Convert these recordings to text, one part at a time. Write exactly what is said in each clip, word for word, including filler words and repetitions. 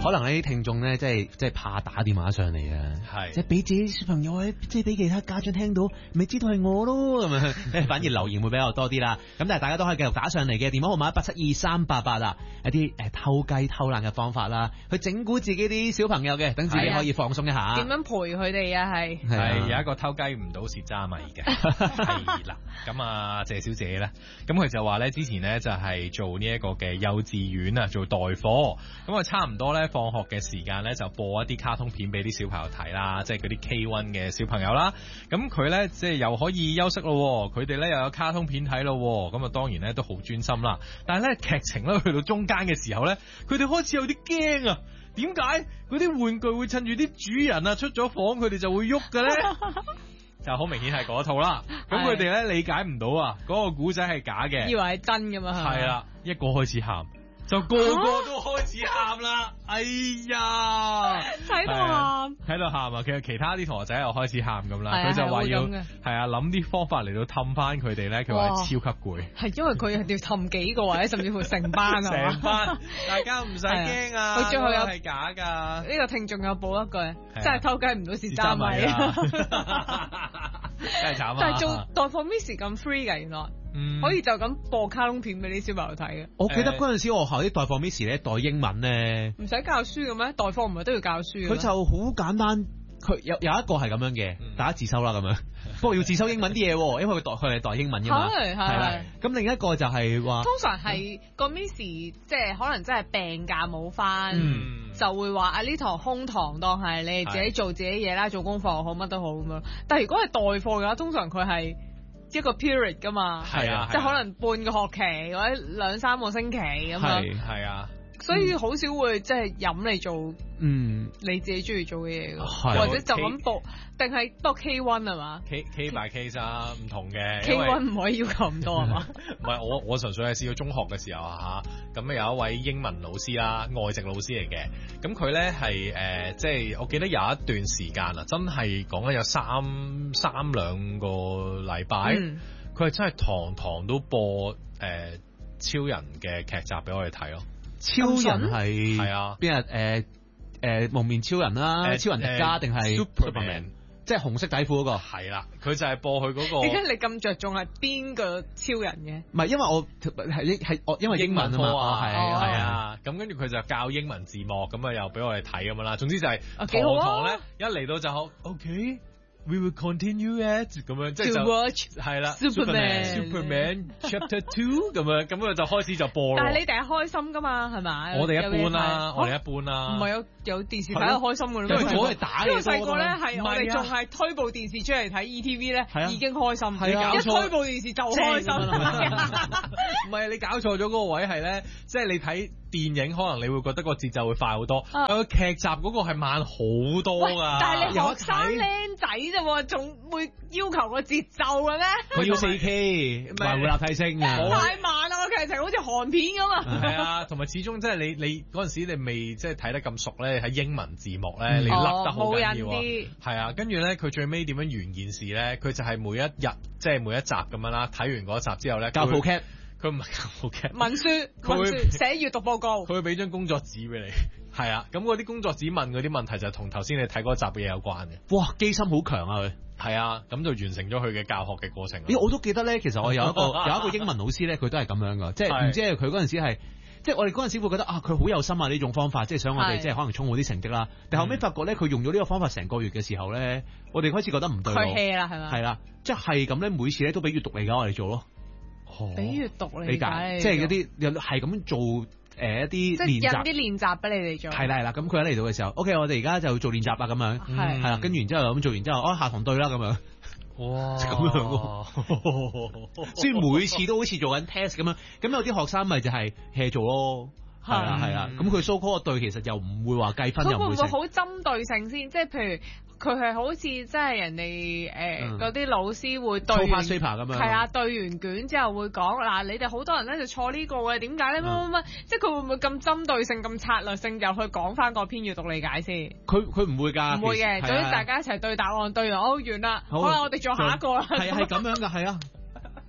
可能呢啲聽眾咧，即係即係怕打電話上嚟啊， 係即係俾自己小朋友，即係俾其他家長聽到，咪知道係我咯咁樣，反而留言會比較多啲啦。咁但係大家都可以繼續打上嚟嘅電話號碼八七二三八八啊，一啲誒偷雞偷懶嘅方法啦，去整蠱自己啲小朋友嘅，等自己可以放鬆一下。 點樣陪佢哋啊？係係有一個偷雞唔到蝕渣米嘅，係啦。咁啊，謝小姐咧，咁佢就話咧，之前咧就係做呢一個嘅幼稚園啊，做代課，咁啊差唔多咧放學嘅時間咧就播一啲卡通片俾啲小朋友睇啦，即係嗰啲 K 一 嘅小朋友啦。咁佢咧即係又可以休息咯，佢哋咧又有卡通片睇咯，咁啊當然咧都好專心啦。但係咧劇情咧去到中間嘅時候咧，佢哋開始有啲驚啊！點解嗰啲玩具會趁住啲主人啊出咗房，佢哋就會喐嘅咧？就好明顯係嗰套啦。咁佢哋咧理解唔到啊，嗰個古仔係假嘅， 以為係真㗎嘛。 係啦，一個開始喊。就個個都開始喊啦，哎呀， 睇到喊， 喺度喊啊！其實其他啲同學仔又開始喊咁啦，佢就話要係啊諗啲方法嚟到氹翻佢哋咧，佢話超級攰， 係因為佢要氹幾個或者甚至乎成班啊， 成班大家唔使驚啊， 佢最後有係假噶。 呢個聽眾有補一句，真係偷雞唔到蝕渣米啊， 真係慘啊！ 但係做代課 Miss 咁 free 㗎原來。嗯、可以就咁播卡通片俾啲小朋友睇嘅。 我記得嗰陣時學校啲代課 Miss 咧代英文咧， 唔使教書嘅咩？代課唔係都要教書嘅？ 佢就好簡單，佢有有一個係咁樣嘅，嗯、大家自修啦咁樣。不過要自修英文啲嘢，因為佢代佢係代英文嘅嘛。 係係。 咁另一個就係話， 通常係個 Miss 即係可能真係病假冇翻，嗯、就會話啊呢堂空堂當係你哋自己做自己嘢啦，做功課好乜都好咁樣。但係如果係代課嘅話，通常佢係一個 period 噶嘛， 係啊， 即係可能半個學期或者兩三個星期咁樣， 係啊， 所以好少會即係飲嚟做，嗯，你自己中意做嘅嘢，或者就咁播，定係播 K 一 係嘛 ？K K by K 啊，唔同嘅 K 一唔可以要求咁多係嘛？ 唔係我我純粹係試過中學嘅時候啊嚇，咁有一位英文老師啦，外籍老師嚟嘅，咁佢咧係誒，即係我記得有一段時間啊，真係講緊有三三兩個禮拜，佢係、嗯、真係堂堂都播誒、呃、超人嘅劇集俾我哋睇咯。 超人係係啊， 邊日誒誒蒙面超人啦，呃、超人迪迦定係 Superman，即係紅色底褲嗰個。係啦，佢就係播佢嗰個。點解你咁着重係邊個超人嘅？ 唔係因為我係係我因為英文啊嘛，係係啊，咁跟住佢就教英文字幕，咁啊又俾我哋睇咁樣啦。總之就係幾好堂咧，一嚟到就好 OK。We will continue it 咁樣，即係就係啦 ，Superman Superman Chapter Two 咁樣，咁佢就開始就播咯。 但係你哋係開心噶嘛，係咪？ 我哋一般啦，我哋一般啦。 唔係有有電視睇得開心噶咯， 因為我係打嘅。 因為細個咧係我哋仲係推部電視出嚟睇 E T V 咧，已經開心。 係啊， 一推部電視就開心。 唔係你搞錯咗嗰個位係咧，即係你睇電影可能你會覺得個節奏會快好多，個劇集嗰個係慢好多噶。 但係你學生僆仔啫，仲會要求個節奏嘅咩？ 佢要四 K， 唔係會立體聲啊！ 太慢啦，個劇情好似韓片咁啊！ 係啊，同埋始終即係你你嗰陣時你未即係睇得咁熟咧，喺英文字幕咧，你甩得好緊要啊！係啊，跟住咧佢最尾點樣完件事咧？佢就係每一日即係每一集咁樣啦，睇完嗰一集之後咧， 教副劇。 佢唔係教劇， 文書，文書寫閱讀報告， 佢會俾張工作紙俾你，係啊，咁嗰啲工作紙問嗰啲問題就同頭先你睇嗰集嘅嘢有關嘅。 哇，機心好強啊佢， 係啊，咁就完成咗佢嘅教學嘅過程。 咦，我都記得咧，其實我有一個有一個英文老師咧，佢都係咁樣噶，即係唔知係佢嗰陣時係，即係我哋嗰陣時會覺得啊，佢好有心啊呢種方法，即係想我哋即係可能衝好啲成績啦。但後尾發覺咧，佢用咗呢個方法成個月嘅時候咧，我哋開始覺得唔對路。 佢 hea 啦，係嘛？ 係啦，即係咁咧，每次咧都俾閱讀理解我哋做咯。 俾閱讀理解， 即係嗰啲又係咁做誒一啲練習， 即係印啲練習俾你哋做。係啦係啦，咁佢一嚟到嘅時候 ，OK， 我哋而家就做練習啦咁樣，係係啦，跟住然之後咁做完之後，哦下堂對啦咁樣， 哇， 咁樣喎，所以每次都好似做緊 test 咁樣，咁有啲學生咪就係 hea 做咯。係啊係啊，咁佢 so call 對其實又唔會話計分，又唔會。佢會唔會好針對性先？即係譬如佢係好似即係人哋誒嗰啲老師會對完咁樣， 係啊，對完卷之後會講嗱，你哋好多人咧就錯呢個嘅，點解咧？乜乜乜？即係佢會唔會咁針對性、咁策略性，又去講翻個篇閱讀理解先？ 佢佢唔會㗎， 唔會嘅。總之大家一齊對答案，對完哦完啦，好啦，我哋做下一個啦。 係係咁樣㗎，係啊。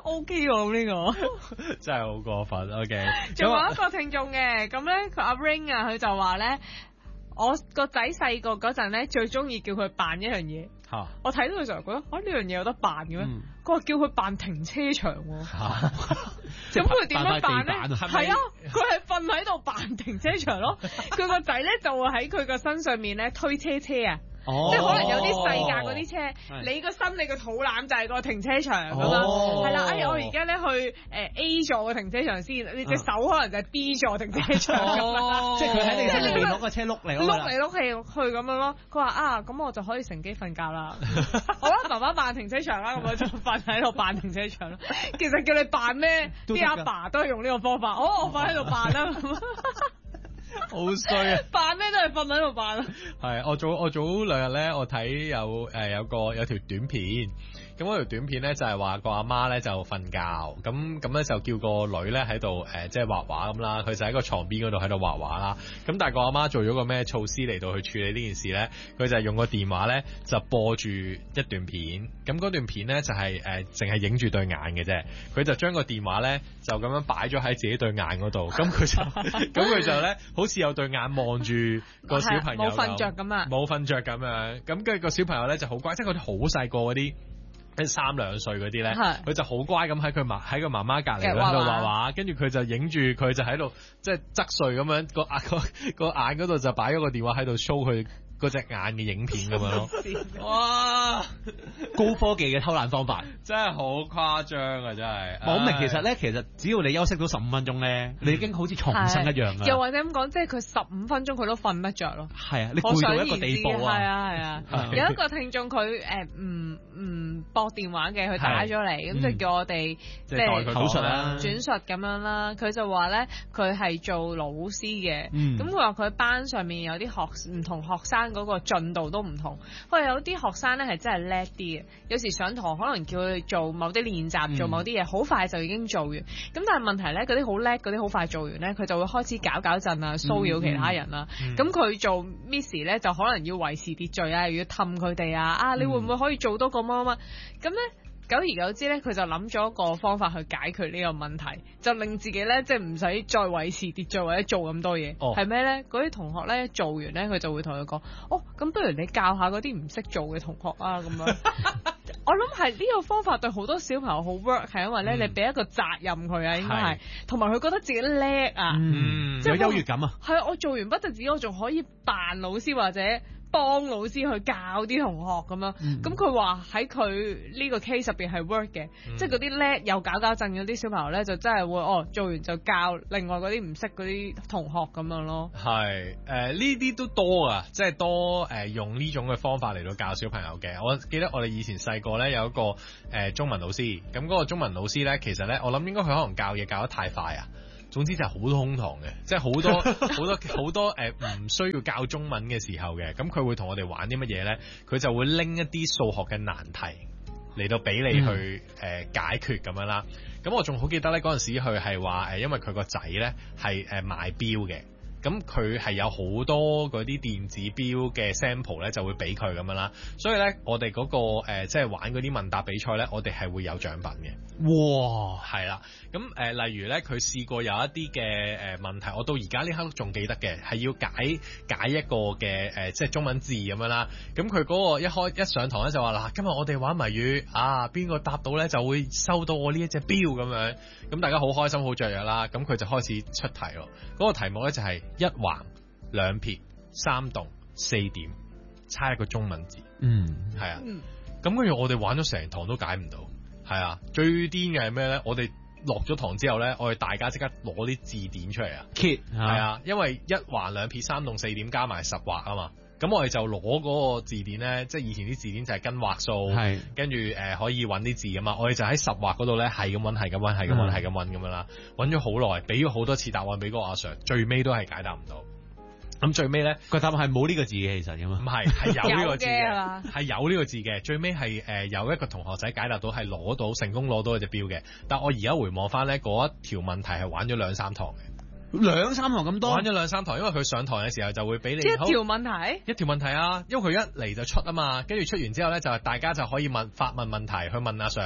O K 喎呢個， 真係好過分。OK， 仲有一個聽眾嘅，咁咧佢阿 Ring 啊，佢就話咧，我個仔細個嗰陣咧，最中意叫佢扮一樣嘢。嚇、啊！我睇到嘅時候覺得，啊呢樣嘢有得扮嘅咩？佢話、嗯、叫佢扮停車場喎。咁佢點樣扮咧？係啊，佢係瞓喺度扮停車場咯。佢個仔咧就會喺佢個身上面咧推車車啊。哦、即係可能有啲細架嗰啲車，哦、你個身你個肚腩就係個停車場咁樣，係啦、哦。哎，我而家咧去誒 A 座嘅停車場先，你隻手可能就係 B 座停車場咁樣， 哦、即係佢喺你身裏邊攞個車碌嚟碌嚟碌去去咁樣咯。佢話啊，咁我就可以乘機瞓覺啦。好啦，爸爸扮停車場啦，咁我就瞓喺度扮停車場啦。其實叫你扮咩，啲阿爸都係用呢個方法。哦，我瞓喺度扮啦。 好衰啊！ 扮咩都係瞓喺度扮啊！ 係我早我早兩日咧，我睇有誒、呃、有個有條短片，咁嗰條短片咧就係話個阿媽咧就瞓覺，咁咁咧就叫個女咧喺度誒即係畫畫咁啦，佢就喺個床邊嗰度喺度畫畫啦。咁但係個阿媽做咗個咩措施嚟到去處理呢件事咧？佢就係用個電話咧就播住一段片，咁嗰段片咧就係誒淨係影住對眼嘅啫。佢就將個電話咧就咁樣擺咗喺自己對眼嗰度，咁佢就咁佢就咧好似有對眼望住個小朋友，冇瞓着咁啊，冇瞓着咁樣。咁跟住個小朋友咧就好乖，即係佢哋好細個嗰啲，跟三兩歲嗰啲咧，佢就好乖咁喺佢媽喺個媽媽隔離喺度畫畫，跟住佢就影住佢就喺度即係側睡咁樣，個眼個眼嗰度就擺咗個電話喺度 show 佢嗰隻眼嘅影片咁樣咯。哇！ 高科技嘅偷懶方法真係好誇張啊！真係。 我明其實咧，其實只要你休息到十五分鐘咧，嗯、你已經好似重生一樣啊。 又或者咁講，即係佢十五分鐘佢都瞓得着咯。 係啊，你攰到一個地步啊。 係啊係啊。啊有一個聽眾佢誒唔唔駁電話嘅，佢打咗嚟，咁、嗯、就叫我哋即係口述啦、 轉述咁樣啦。佢就話咧，佢係做老師嘅，咁佢話佢班上面有啲學唔同學生嗰個進度都唔同。佢話有啲學生咧係真係叻啲嘅，有時上堂可能叫佢做某啲練習，做某啲嘢，好快就已經做完。咁但係問題咧，嗰啲好叻嗰啲好快做完咧，佢就會開始搞搞震啊，騷擾其他人啦。咁佢、嗯嗯、做 Miss 咧就可能要維持秩序啊，又要氹佢哋啊。啊，你會唔會可以做多個乜乜乜？咁咧久而久之咧，佢就諗咗一個方法去解決呢個問題，就令自己咧即係唔使再維持秩序或者做咁多嘢。係咩咧？嗰啲同學咧做完咧，佢就會同佢講：哦，咁不如你教下嗰啲唔識做嘅同學啊，咁樣。我諗係呢個方法對好多小朋友好 work， 係因為咧、嗯、你俾一個責任佢啊，應該係，同埋佢覺得自己叻啊， 嗯、 即係有優越感啊。 係啊，我做完不特止，我仲可以扮老師或者幫老師去教啲同學咁樣。咁佢話喺佢呢個 case 入邊係 work 嘅，嗯、即係嗰啲叻又搞搞震嗰啲小朋友咧，就真係會哦做完就教另外嗰啲唔識嗰啲同學咁樣咯。係誒呢啲都多啊，即係多誒、呃、用呢種嘅方法嚟到教小朋友嘅。我記得我哋以前細個咧有一個誒、呃、中文老師，咁嗰個中文老師咧其實咧我諗應該佢可能教嘢教得太快啊。總之就係好多空堂嘅，即係好多好多好多誒唔、呃、需要教中文嘅時候嘅，咁佢會同我哋玩啲乜嘢咧？佢就會拎一啲數學嘅難題嚟到俾你去誒、呃、解決咁樣啦。咁我仲好記得咧，嗰陣時佢係話誒，因為佢個仔咧係誒賣錶嘅。咁佢係有好多嗰啲電子錶嘅 sample 咧，就會俾佢咁樣啦。所以咧，我哋嗰、嗰個、呃、即係玩嗰啲問答比賽咧，我哋係會有獎品嘅。哇，係啦。咁誒、呃，例如咧，佢試過有一啲嘅誒問題，我到而家呢刻都仲記得嘅，係要解解一個嘅誒、呃，即係中文字咁樣啦。咁佢嗰個一開一上堂咧就話嗱，今日我哋玩謎語啊，邊個答到咧就會收到我呢一隻錶咁樣。咁大家好開心好雀躍啦。咁佢就開始出題咯。嗰、嗰個題目咧就係、是。一橫兩撇三棟四點，猜一個中文字。嗯，係啊。咁跟住我哋玩咗成堂都解唔到。係啊，最癲嘅係咩咧？我哋落咗堂之後咧，我哋大家即刻攞啲字典出嚟啊。揭係啊，因為一橫兩撇三棟四點加埋十畫啊嘛。咁我哋就攞嗰個字典咧，即係以前啲字典就係跟畫數，係跟住誒、呃、可以揾啲字噶嘛。我哋就喺十畫嗰度咧，係咁揾，係咁揾，係咁揾，係咁揾咁樣啦。揾咗好耐，俾咗好多次答案俾嗰個阿 Sir，最尾都係解答唔到。咁最尾咧，個答案係冇呢個字嘅，其實咁啊，唔係係有呢個字嘅，係有呢個字嘅。最尾係誒有一個同學仔解答到，係攞到成功攞到一隻錶嘅。但我而家回望翻咧，嗰一條問題係玩咗兩三堂嘅。兩三堂咁多，玩咗兩三堂，因為佢上堂嘅時候就會俾你一條問題，一條問題啊，因為佢一嚟就出啊嘛，跟住出完之後咧就大家就可以問發問問題去問阿 Sir，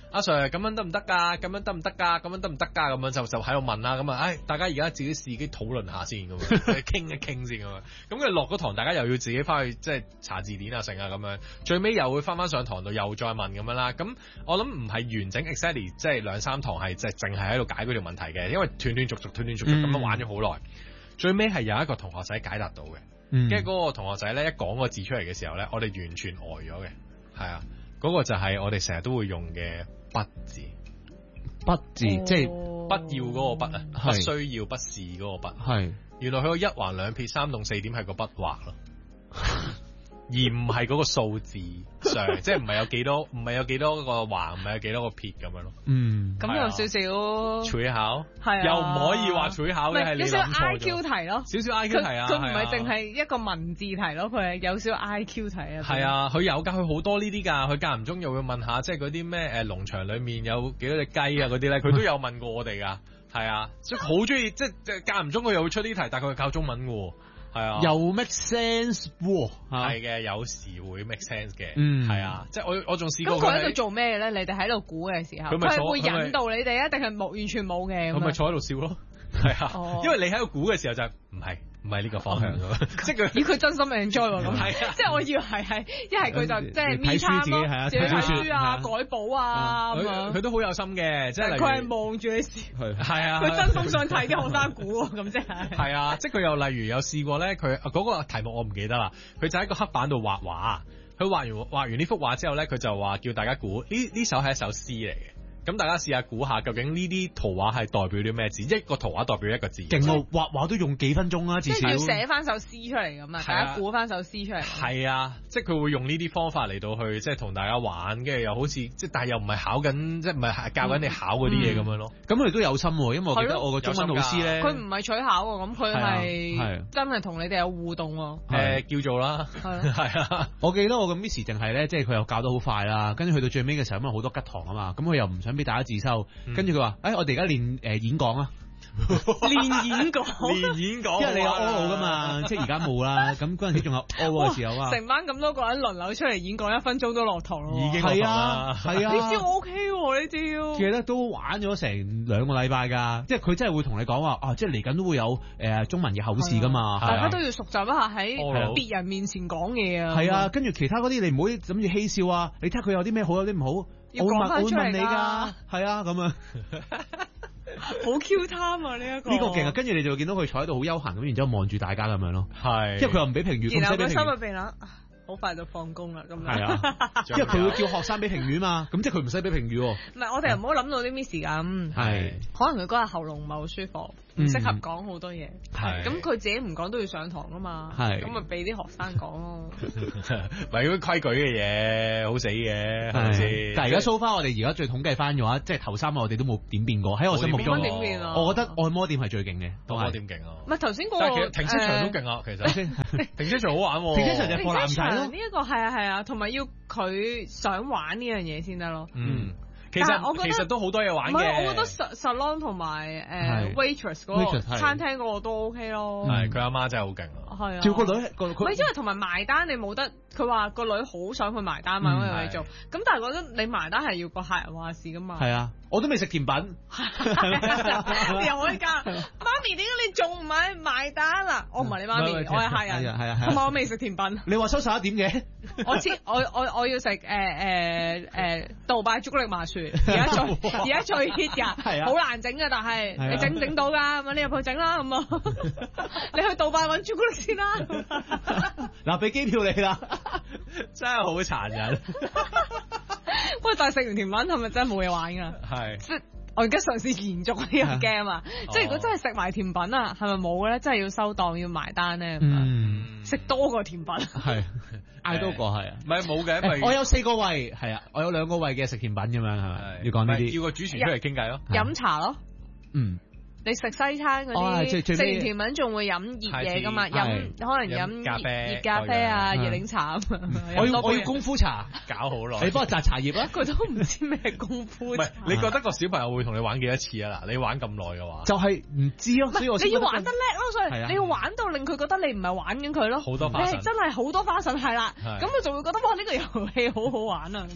阿 Sir 咁樣得唔得㗎？咁樣得唔得㗎？咁樣得唔得㗎？咁樣就就喺度問啦，咁啊，唉，大家而家自己自己討論下先咁樣，傾一傾先咁樣。咁佢落咗堂，大家又要自己翻去即係查字典啊，成啊咁樣。最尾又會翻翻上堂度又再問咁樣啦。咁我諗唔係完整 exactly 即係兩三堂係即係淨係喺度解嗰條問題嘅，因為斷斷續續、斷斷續續咁樣玩咗好耐。最尾係有一個同學仔解答到嘅，跟住嗰個同學仔咧一講個字出嚟嘅時候咧，我哋完全呆咗嘅，係啊，嗰、嗰個就係我哋成日都會用嘅不字， 不字、哦、即係不要嗰個不啊，不需要不是嗰個不，係原來佢個一橫兩撇三棟四點係個筆畫咯。而唔係嗰個數字上，即係唔係有幾多，唔係有幾多個橫，唔係有幾多個撇咁樣咯。嗯， 咁有少少取巧， 係啊， 又唔可以話取巧嘅，係你諗錯咗。有少少 I Q 題咯，少少 I Q 題啊。 佢唔係淨係一個文字題咯，佢係有少少 I Q 題啊。 係啊，佢有㗎，佢好多呢啲㗎。佢間唔中又會問下，即係嗰啲咩誒農場裡面有幾多隻雞啊嗰啲咧，佢都有問過我哋㗎。係啊，即係好中意，即係間唔中佢又會出呢題，但係佢係教中文嘅喎。係啊， 又 make sense 喎， 係嘅，有時會 make sense 嘅，嗯，係啊，即係我我仲試過。 咁佢喺度做咩咧？你哋喺度估嘅時候，佢係會引導你哋啊，定係冇完全冇嘅？ 佢咪坐喺度笑咯，係啊，哦、因為你喺度估嘅時候就唔係。唔係呢個方向咯，即係佢， 咦佢真心 enjoy 喎咁，係啊，即係我以為係係一係佢就即係睇書自己係啊，自己睇書啊，改簿啊咁樣， 佢都好有心嘅，即係佢係望住你試， 係啊， 佢真心想睇啲學生估喎，咁即係， 係啊，即係佢又例如有試過咧，佢嗰個題目我唔記得啦，佢就喺個黑板度畫畫，佢畫完畫完呢幅畫之後咧，佢就話叫大家估呢呢首係一首詩嚟嘅。咁大家試下估下，究竟呢啲圖畫係代表啲咩字？一個圖畫代表一個字。 勁喎，畫畫都用幾分鐘啊，至少。 即係要寫翻首詩出嚟咁啊，大家估翻首詩出嚟。 係啊，即係佢會用呢啲方法嚟到去，即係同大家玩，跟住又好似即係，但係又唔係考緊，即係唔係教緊你考嗰啲嘢咁樣咯。咁佢哋都有心喎，因為我記得我個中文老師咧， 佢唔係取巧喎，咁佢係真係同你哋有互動喎。 誒叫做啦，係啊， 我記得我個 Miss 淨係咧，即係佢又教得好快啦，跟住去到最尾嘅時候，因為好多吉堂啊嘛，咁佢又唔想俾大家自修。跟住佢話，誒，我哋而家練誒演講啊， 練演講， 練演講， 因為你有 oral 噶嘛，即係而家冇啦。咁嗰陣時仲有 oral 嘅時候啊， 成班咁多個人輪流出嚟演講，一分鐘都落堂咯。 已經係啊，係啊， 呢招 OK 喎，呢招。 記得都玩咗成兩個禮拜㗎，即係佢真係會同你講話，啊，即係嚟緊都會有誒中文嘅口試㗎嘛， 大家都要熟習一下喺別人面前講嘢啊。 係啊，跟住其他嗰啲你唔好諗住嬉笑啊，你睇下佢有啲咩好，有啲唔好。 要講翻出嚟㗎，係啊，咁啊， 好 Q time 啊呢一個。 呢個勁啊！跟住你就會見到佢坐喺度好悠閒咁，然之後望住大家咁樣咯。係，因為佢又唔俾評語， 然後個心入邊諗，好快就放工啦咁樣。係啊， 因為佢會叫學生俾評語嘛，咁即係佢唔使俾評語喎。 唔係，我哋又唔好諗到啲 miss 咁。係，可能佢嗰日喉嚨唔係好舒服。唔適合講好多嘢，係咁佢自己唔講都要上堂啊嘛，係咁咪俾啲學生講咯。 唔係嗰啲規矩嘅嘢，好死嘅係咪先？ 但係而家 so far我哋而家最統計翻嘅話，即係頭三個我哋都冇點變過。喺我心目中， 點變啊？ 我覺得按摩店係最勁嘅， 按摩店勁啊！ 唔係頭先嗰個， 但係其實停車場都勁啊，其實停車場好玩喎。 停車場就放男仔咯。 呢一個係啊係啊，同埋要佢想玩呢樣嘢先得咯。 嗯。其實我覺得其實都好多嘢玩嘅。唔係， 我覺得 salon 同埋誒 waitress 嗰個餐廳嗰個都 OK 咯。 係，佢阿媽真係好勁啊！ 係啊， 照個女個佢。 唔係因為同埋埋單你冇得，佢話個女好想去埋單嘛，嗰樣嘢做。咁但係覺得你埋單係要個客人話事噶嘛。 係啊，我都未食甜品， 你又可以加媽咪，點解你仲唔買埋單啊？我唔係你媽咪，我係客人。係啊，同埋我未食甜品。 你話收十一點嘅？ 我知，我我我要食誒誒誒杜拜朱古力麻薯。而家最而家最 hit 㗎，好難整㗎，但係你整唔整到㗎？咁你入去整啦，咁啊，你去杜拜揾朱古力先啦。 嗱，俾機票你啦， 真係好殘忍。 不過但係食完甜品係咪真係冇嘢玩㗎？係，即係我而家嘗試延續呢個 game 啊！即係如果真係食埋甜品啊，係咪冇咧？真係要收檔要埋單咧？嗯，食多個甜品係。嗌多個係啊， 唔係冇嘅，咪我有四個位係啊，我有兩個位嘅食甜品咁樣係咪？要講呢啲， 叫個主持出嚟傾偈咯， 飲茶咯，嗯。你食西餐嗰啲，食完甜品仲會飲熱嘢噶嘛？飲可能飲咖啡、 熱咖啡啊、熱檸茶啊嘛。 我要我要功夫茶， 搞好耐。 你幫我摘茶葉啊？ 佢都唔知咩功夫茶。 唔係，你覺得個小朋友會同你玩幾多次啊？嗱，你玩咁耐嘅話， 就係唔知咯。所以我你要玩得叻咯，所以你要玩到令佢覺得你唔係玩緊佢咯。 好多花神， 你係真係好多花神係啦。咁佢就會覺得哇，呢個遊戲好好玩啊咁樣。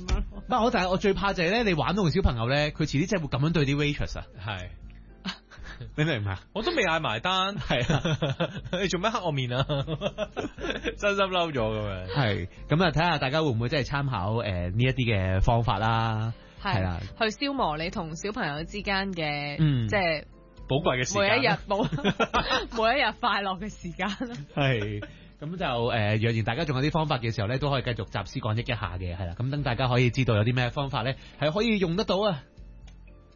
不過我但係我最怕就係咧，你玩到個小朋友咧，佢遲啲真係會咁樣對啲 waitress 啊。 係。 你明唔明啊？ 我都未嗌埋單，係啊！你做咩黑我面啊？真心嬲咗咁樣。係咁啊，睇下大家會唔會真係參考誒呢一啲嘅方法啦？係啦， 去消磨你同小朋友之間嘅， 嗯， 即係寶貴嘅時間， 每一日冇每一日快樂嘅時間。 係。咁就誒、呃，若然大家仲有啲方法嘅時候咧，都可以繼續集思廣益一下嘅，係啦。咁等大家可以知道有啲咩方法咧，係可以用得到啊。